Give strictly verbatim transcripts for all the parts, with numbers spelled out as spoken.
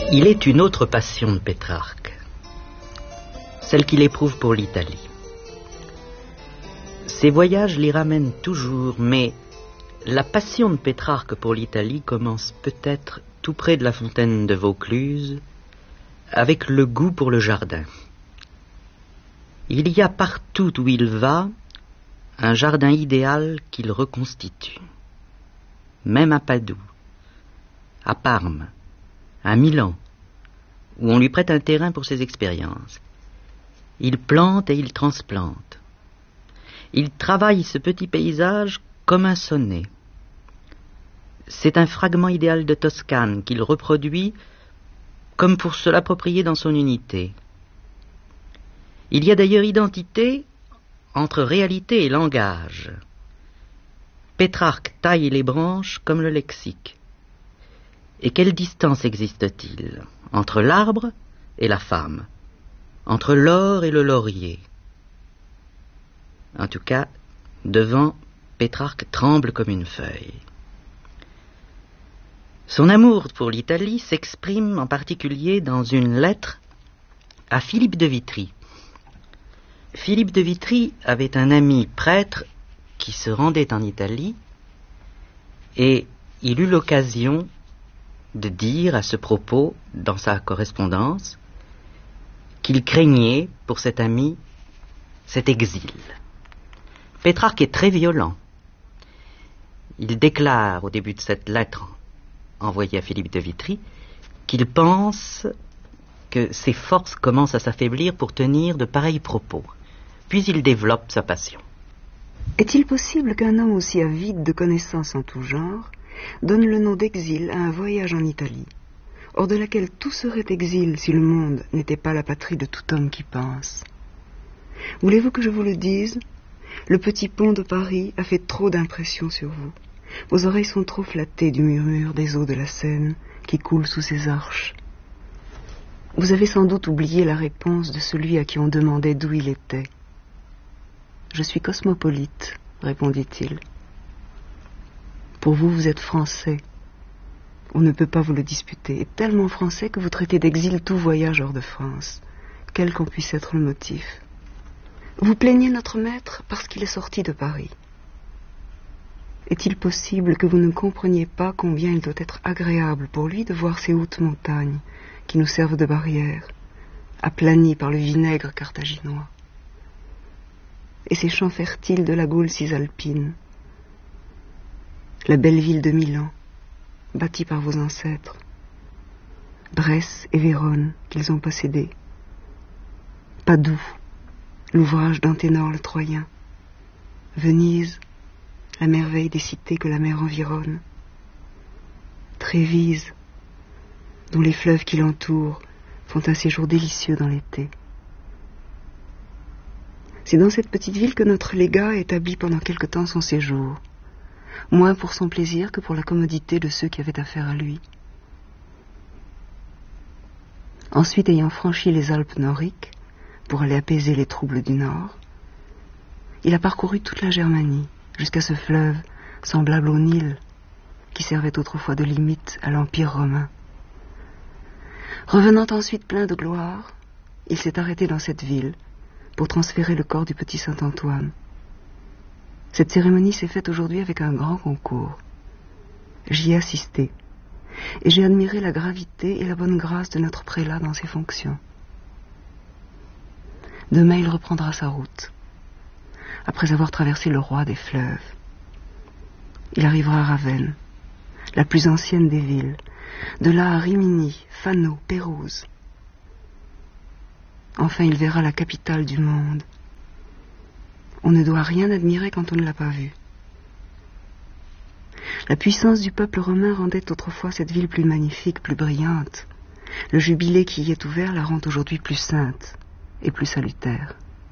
Il est une autre passion de Pétrarque, celle qu'il éprouve pour l'Italie. Ses voyages l'y ramènent toujours, mais la passion de Pétrarque pour l'Italie commence peut-être tout près de la fontaine de Vaucluse, avec le goût pour le jardin. Il y a partout où il va un jardin idéal qu'il reconstitue. Même à Padoue, à Parme, à Milan, où on lui prête un terrain pour ses expériences. Il plante et il transplante. Il travaille ce petit paysage comme un sonnet. C'est un fragment idéal de Toscane qu'il reproduit comme pour se l'approprier dans son unité. Il y a d'ailleurs identité entre réalité et langage. Pétrarque taille les branches comme le lexique. Et quelle distance existe-t-il entre l'arbre et la femme, entre l'or et le laurier? En tout cas, devant, Pétrarque tremble comme une feuille. Son amour pour l'Italie s'exprime en particulier dans une lettre à Philippe de Vitry. Philippe de Vitry avait un ami prêtre qui se rendait en Italie et il eut l'occasion de dire à ce propos, dans sa correspondance, qu'il craignait pour cet ami cet exil. Pétrarque est très violent. Il déclare au début de cette lettre envoyée à Philippe de Vitry qu'il pense que ses forces commencent à s'affaiblir pour tenir de pareils propos. Puis il développe sa passion. Est-il possible qu'un homme aussi avide de connaissances en tout genre donne le nom d'exil à un voyage en Italie, hors de laquelle tout serait exil si le monde n'était pas la patrie de tout homme qui pense? Voulez-vous que je vous le dise? Le petit pont de Paris a fait trop d'impression sur vous. Vos oreilles sont trop flattées du murmure des eaux de la Seine qui coulent sous ses arches. Vous avez sans doute oublié la réponse de celui à qui on demandait d'où il était. « Je suis cosmopolite », répondit-il. Pour vous, vous êtes français. On ne peut pas vous le disputer. Et tellement français que vous traitez d'exil tout voyage hors de France, quel qu'en puisse être le motif. Vous plaignez notre maître parce qu'il est sorti de Paris. Est-il possible que vous ne compreniez pas combien il doit être agréable pour lui de voir ces hautes montagnes qui nous servent de barrière, aplanies par le vinaigre carthaginois, et ces champs fertiles de la Gaule cisalpine, la belle ville de Milan, bâtie par vos ancêtres, Bresse et Vérone qu'ils ont possédées, Padoue, l'ouvrage d'Anténor le Troyen, Venise, la merveille des cités que la mer environne, Trévise, dont les fleuves qui l'entourent font un séjour délicieux dans l'été. C'est dans cette petite ville que notre légat établit pendant quelque temps son séjour, moins pour son plaisir que pour la commodité de ceux qui avaient affaire à lui. Ensuite, ayant franchi les Alpes noriques, pour aller apaiser les troubles du Nord, il a parcouru toute la Germanie, jusqu'à ce fleuve semblable au Nil, qui servait autrefois de limite à l'Empire romain. Revenant ensuite plein de gloire, il s'est arrêté dans cette ville pour transférer le corps du petit Saint-Antoine. Cette cérémonie s'est faite aujourd'hui avec un grand concours. J'y ai assisté, et j'ai admiré la gravité et la bonne grâce de notre prélat dans ses fonctions. Demain, il reprendra sa route, après avoir traversé le roi des fleuves. Il arrivera à Ravenne, la plus ancienne des villes, de là à Rimini, Fano, Pérouse. Enfin, il verra la capitale du monde. On ne doit rien admirer quand on ne l'a pas vue. La puissance du peuple romain rendait autrefois cette ville plus magnifique, plus brillante. Le jubilé qui y est ouvert la rend aujourd'hui plus sainte et plus salutaire.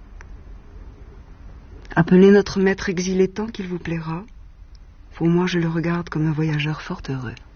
Appelez notre maître exilé tant qu'il vous plaira. Pour moi, je le regarde comme un voyageur fort heureux.